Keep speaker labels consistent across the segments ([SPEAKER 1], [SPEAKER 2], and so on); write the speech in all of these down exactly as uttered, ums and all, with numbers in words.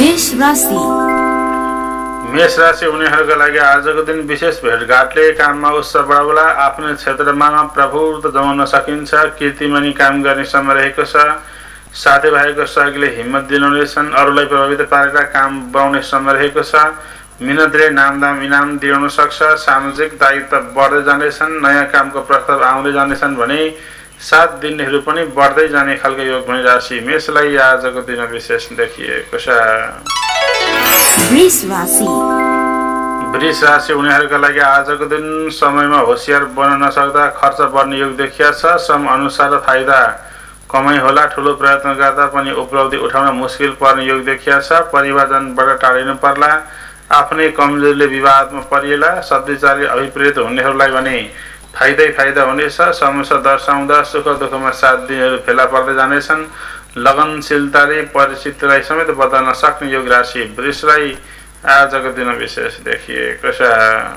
[SPEAKER 1] मेष राशि
[SPEAKER 2] मेष राशि उनीहरूका लागि आजको दिन विशेष भेटघाटले काममा उत्साह बढाउला। आफ्नो क्षेत्रमा प्रभुत्व जमाउन सकिन्छ। कीर्तिमानी काम गर्ने समय रहेको छ। साथीभाइको सहयोगले हिम्मत दिलाउनेछन्। अरूलाई प्रभावित पारेर काम बढाउने समय रहेको छ। मिहिनेतले नामदाम इनाम दिलाउन सक्छ। सामाजिक दायित्व बढ्दै जानेछन्। नयाँ कामको प्रस्ताव आउँदै जानेछन् भने सात दिनहरू पनि बढ्दै जाने खालको योग भनी राशि मेषलाई आजको दिन विशेष देखिएको छ।
[SPEAKER 1] वृष राशि
[SPEAKER 2] वृष राशि उनीहरूका लागि आजको दिन समयमा होसियार बन्न नसक्दा खर्च बढ्ने योग देखिया छ। सम अनुसार फाइदा कमाइ होला। ठुलो प्रयत्न गर्दा पनि उपलब्धि उठाउन मुस्किल पर्ने योग देखिया छ। परिवारजनबाट टाढिनु पर्ला। आफ्नै कमजोरीले विवादमा परिएला। सद्विचारी अभिप्रेत हुनेहरूलाई भने फाइदै फाइदा हुनेछ। समस्या दर्शाउँदा सुख दुःखमा सात दिनहरू फेला पर्दै जानेछन्। लगनशीलताले परिस्थितिलाई समेत बदल्न सक्ने योग राशि वृषलाई आजको दिन विशेष देखिएको छ।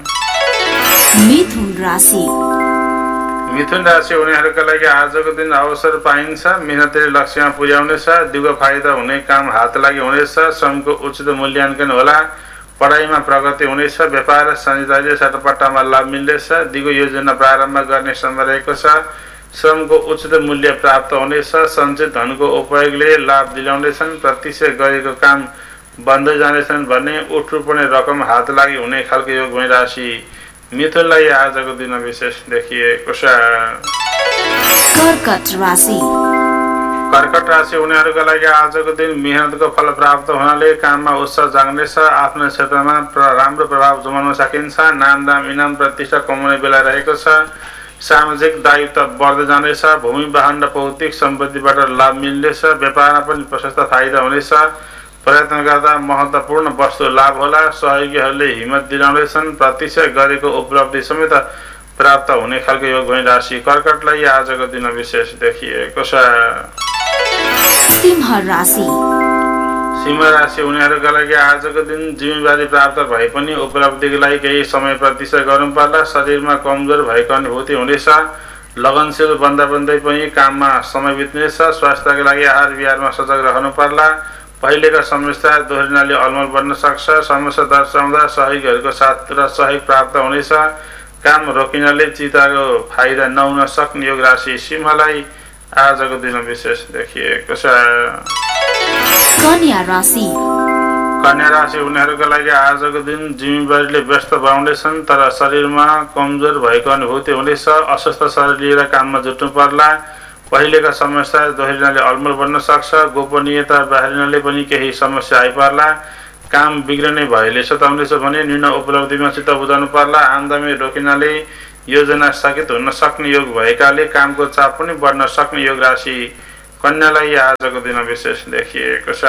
[SPEAKER 1] मिथुन राशि
[SPEAKER 2] मिथुन राशि उनीहरूका लागि आजको दिन अवसर पाइन्छ। मेहनतले लक्ष्यमा पुर्याउनेछ। दिगो फाइदा हुने काम हात लागि हुनेछ। श्रमको उचित मूल्याङ्कन होला। पढाइमा प्रगति हुनेछ। व्यापार र साझेदारी सट्टापट्टामा लाभ मिल्नेछ। दिगो योजना प्रारम्भ गर्ने समय रहेको छ। श्रमको उचित मूल्य प्राप्त हुनेछ। सञ्चित धनको उपयोगले लाभ दिलाउनेछन्। प्रतीक्षा गरेको काम बन्दै जानेछन् भने उठ्नुपर्ने रकम हात लागि हुने खालको योग भनी राशि मिथुनलाई आजको दिन विशेष देखिएको छ।
[SPEAKER 1] कर्कट राशि
[SPEAKER 2] कर्कट राशि उनीहरूका लागि आजको दिन मेहनतको फल प्राप्त हुनाले काममा उत्साह जाग्नेछ। आफ्नो क्षेत्रमा राम्रो प्रभाव जमाउन सकिन्छ। नामदाम इनाम प्रतिष्ठा कमाउने बेला रहेको छ। सामाजिक दायित्व बढ्दै जानेछ। भूमि वाहन र भौतिक सम्पत्तिबाट लाभ मिल्नेछ। व्यापारमा पनि प्रशस्त फाइदा हुनेछ। प्रयत्न गर्दा महत्त्वपूर्ण वस्तु लाभ होला। सहयोगीहरूले हिम्मत दिलाउनेछन्। प्रतीक्षा गरेको उपलब्धि समेत प्राप्त हुने खालको योग भनी राशि कर्कटलाई आजको दिन विशेष देखिएको छ।
[SPEAKER 1] सिंह राशि
[SPEAKER 2] सिंह राशि उनीहरूका लागि आजको दिन जिम्मेवारी प्राप्त भए पनि उपलब्धिको लागि केही समय प्रतीक्षा गर्नु पर्ला। शरीरमा कमजोर भएको अनुभूति हुनेछ। लगनशील बन्दा बन्दै पनि काममा समय बित्नेछ। स्वास्थ्यका लागि आहार विहारमा सजग रहनु पर्ला। पहिलेका समस्या दोहोरिनाले अलमल बन्न सक्छ। समस्या दर्शाउँदा सहयोगीहरूको साथ र सहयोग प्राप्त हुनेछ। काम रोकिनाले चिताको फाइदा नहुन सक्ने योग राशि सिंहलाई आजको दिन विशेष देखिएको छ।
[SPEAKER 1] कन्या राशि
[SPEAKER 2] कन्या राशि उनीहरूका लागि आजको दिन जिम्मेवारीले व्यस्त बनाउनेछन्। तर शरीरमा कमजोर भएको अनुभूति हुनेछ। अस्वस्थ शरीर लिएर काममा जुट्नु पर्ला। पहिलेका समस्या दोहोरिनाले अलमल बन्न सक्छ। गोपनीयता बाहिरिनाले पनि केही समस्या आइपर्ला। काम बिग्रने भएले सताउनेछ भने निर्णय उपलब्धिमा चित्त बुझाउनु पर्ला। आमदामी रोकिनाले योजना स्थगित हुन सक्ने योग भएकाले कामको चाप पनि बढ्न सक्ने योग राशि कन्यालाई आजको दिन विशेष देखिएको छ।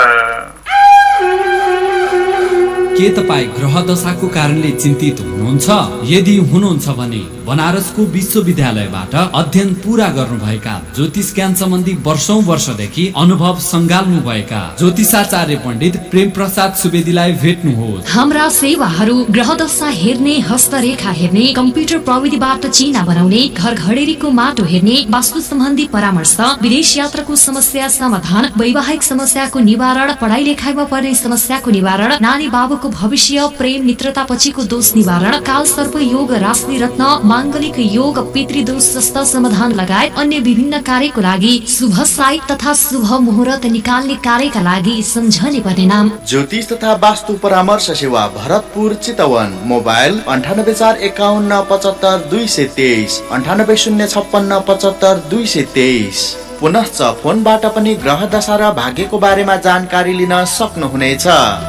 [SPEAKER 3] के तपाईँ ग्रह दशाको कारणले चिन्तित हुनुहुन्छ? यदि हुनुहुन्छ भने बनारसको विश्वविद्यालयबाट अध्ययन पूरा गर्नुभएका ज्योतिष ज्ञान सम्बन्धी वर्षौं वर्षदेखि अनुभव संगाल्नु भएका ज्योतिषाचार्य पण्डित प्रेम प्रसाद सुवेदीलाई भेट्नुहोस्।
[SPEAKER 4] हाम्रा सेवाहरू ग्रह दशा हेर्ने, हस्तरेखा हेर्ने, कम्प्युटर प्रविधिबाट चिना बनाउने, घर घडेरीको माटो हेर्ने, वास्तु सम्बन्धी परामर्श, विदेश यात्राको समस्या समाधान, वैवाहिक समस्याको निवारण, पढाइ लेखाइमा पर्ने समस्याको निवारण, नानी बाबुको भविष्य, प्रेम मित्रता पछिको दोष निवारण, काल सर्प योग, राशि रत्न, मांगलिक योग, पितृदोष जस्ता समाधान लगायत अन्य विभिन्न कार्यको लागि शुभ साई तथा शुभ मुहुर्त निकाल्ने कार्यका लागि सम्झने पर्ने नाम
[SPEAKER 5] ज्योतिष तथा वास्तु परामर्श सेवा भरतपुर चितवन। मोबाइल अन्ठानब्बे चार एकाउन्न पचहत्तर दुई सय तेइस अन्ठानब्बे शून्य छप्पन्न पचहत्तर दुई सय तेइस। पुनश्च फोनबाट पनि ग्रह दशा र भाग्यको बारेमा जानकारी लिन सक्नुहुनेछ।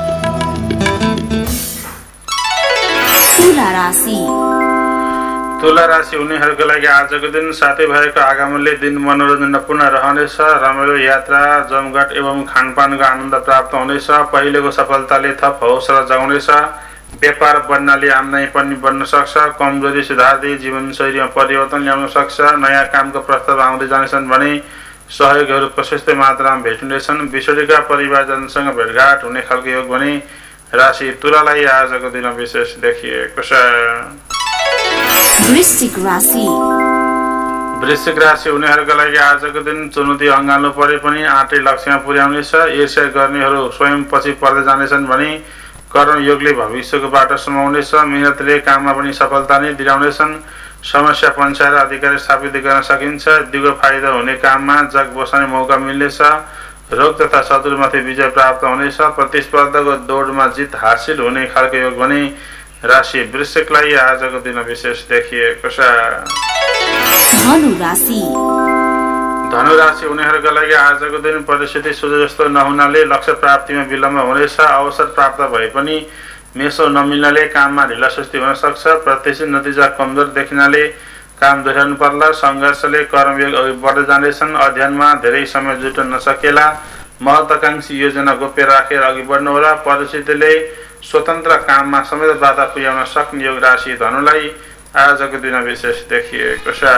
[SPEAKER 1] तुला राशि
[SPEAKER 2] तुला राशि उनीहरूका लागि आजको दिन साथीभाइको आगमनले दिन मनोरञ्जनपूर्ण रहनेछ। रमाइलो यात्रा, जमघट एवं खानपानको आनन्द प्राप्त हुनेछ। पहिलेको सफलताले थप हौसला जगाउनेछ। व्यापार बढ्नाले आम्दानी पनि बढ्न सक्छ। कमजोरी सुधार्दै जीवनशैलीमा परिवर्तन ल्याउन सक्छ। नयाँ कामको प्रस्ताव आउँदै जानेछन् भने सहयोगहरू प्रशस्त मात्रामा भेटिनेछन्। विछोडेका परिवारजनसँग भेटघाट हुने खालको योग भने राशि तुलालाई आजको दिन विशेष देखिएको छ।
[SPEAKER 1] वृश्चिक राशि
[SPEAKER 2] वृश्चिक राशि उनीहरूका लागि आजको दिन चुनौती अँगाल्नु परे पनि आँटे लक्ष्यमा पुर्याउनेछ। ईर्ष्या गर्नेहरू स्वयं पछि पर्दै जानेछन् भने कर्मयोगले भविष्यको बाटो समाउनेछ। मेहनतले काममा पनि सफलता नै दिलाउनेछन्। समस्या पञ्चाएर अधिकार स्थापित गर्न सकिन्छ। दिगो फाइदा हुने काममा जग बसाउने मौका मिल्नेछ। रोग तथा शत्रुमाथि विजय प्राप्त हुनेछ। प्रतिस्पर्धाको दौडमा जित हासिल हुने खालको योग भने राशि वृश्चिकलाई आजको दिन विशेष देखिएको छ।
[SPEAKER 1] धनु राशि
[SPEAKER 2] धनु राशि उनीहरूका लागि आजको दिन परिस्थिति सोझो जस्तो नहुनाले लक्ष्य प्राप्तिमा विलम्ब हुनेछ। अवसर प्राप्त भए पनि मेसो नमिल्नाले काममा ढिलासुस्ती हुन सक्छ। प्रत्याशित नतिजा कमजोर देखिनाले काम दोहोऱ्याउनु पर्ला। सङ्घर्षले कर्मयोग अघि बढ्दै जानेछन्। अध्ययनमा धेरै समय जुट्न नसकेला। महत्वाकांक्षी योजना गोप्य राखेर अघि बढ्नुहोला। परिस्थितिले स्वतन्त्र काममा समेत बाधा पुर्याउन सक्ने योग राशि धनुलाई आजको दिन विशेष देखिएको छ।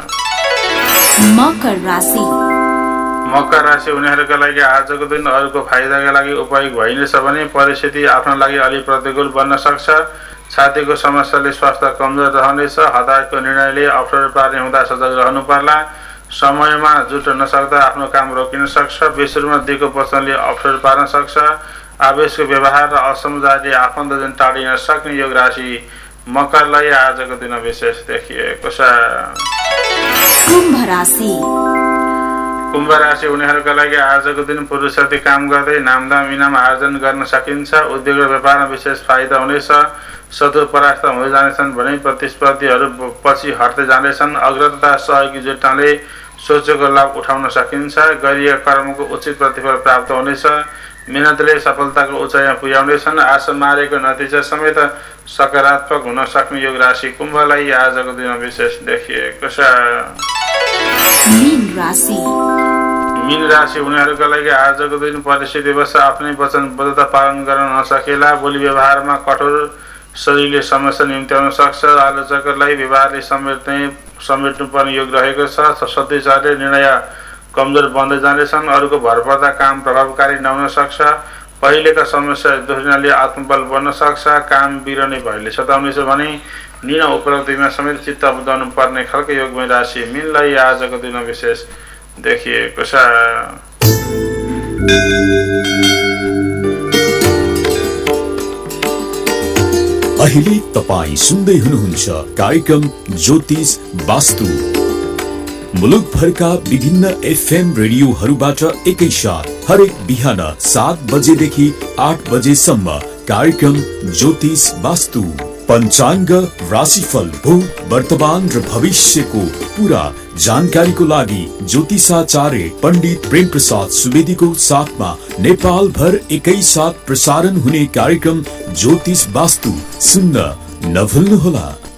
[SPEAKER 1] मकर राशि
[SPEAKER 2] मकर राशि उनीहरूका लागि आजको दिन अरूको फाइदाका लागि उपयोग भइनेछ भने परिस्थिति आफ्नो लागि अलि प्रतिकूल बन्न सक्छ। छातीको समस्याले स्वास्थ्य कमजोर रहनेछ। हतारको निर्णयले अप्ठ्यारो पार्ने हुँदा सजग रहनु पर्ला। समयमा जुट्न नसक्दा आफ्नो काम रोकिन सक्छ। विश्वमा दिएको वचनले अप्ठ्यारो पार्न सक्छ। आवेशको व्यवहार र असमझदारीले आफन्तजन टाढिन सक्ने योग राशि मकरलाई आजको दिन विशेष देखिएको छ।
[SPEAKER 1] कुम्भ राशि
[SPEAKER 2] कुम्भ राशि उनीहरूका लागि आजको दिन पुरुषार्थी काम गर्दै नामदाम इनाम आर्जन गर्न सकिन्छ। उद्योग र व्यापारमा विशेष फाइदा हुनेछ। शत्रु परास्त हुँदै जानेछन् भने प्रतिस्पर्धीहरू पछि हट्दै जानेछन्। अग्रता सहयोगी जुट्नाले सोचेको लाभ उठाउन सकिन्छ। गरिएका कर्मको उचित प्रतिफल प्राप्त हुनेछ। मेहनतले सफलताको उचाइमा पुर्याउनेछन्। आशा मारेको नतिजा समेत सकारात्मक हुन सक्ने योग राशि कुम्भलाई आजको दिन विशेष देखिएको छ।
[SPEAKER 1] मीन राशि
[SPEAKER 2] मीन राशि उनीहरूका लागि आजको दिन परिस्थितिवश आफ्नै वचनबद्धता पालन गर्न नसकेला। बोली व्यवहारमा कठोर शरीरले समस्या निम्त्याउन सक्छ। आलोचकहरूलाई व्यवहारले समेट्ने समेट्नुपर्ने योग रहेको छ। सदुचारले निर्णय कमजोर बन्दै जानेछन्। अरूको भर पर्दा काम प्रभावकारी नहुन सक्छ। पहिलेका समस्या दोहोरिनाले आत्मबल बन्न सक्छ। काम बिरने भएले सताउनेछ भने निर्णय उपलब्धिमा समेत चित्त बुझाउनु पर्ने खालको योगमय राशि मीनलाई आजको दिन विशेष देखिएको छ।
[SPEAKER 6] अहिले तपाई सुन्दै हुनुहुन्छ कार्यक्रम ज्योतिष वास्तु। मुलुकभरका विभिन्न एफएम रेडियोहरूबाट एकैसाथ हरेक बिहान सात बजेदेखि आठ बजेसम्म कार्यक्रम ज्योतिष वास्तु। पञ्चाङ्ग, राशिफल, भूत, वर्तमान र भविष्यको पूरा जानकारीको लागि ज्योतिषाचार्य पण्डित प्रेम प्रसाद सुवेदीको साथमा नेपाल भर एकैसाथ प्रसारण हुने कार्यक्रम ज्योतिष वास्तु सुन्न नभुल्नुहोला।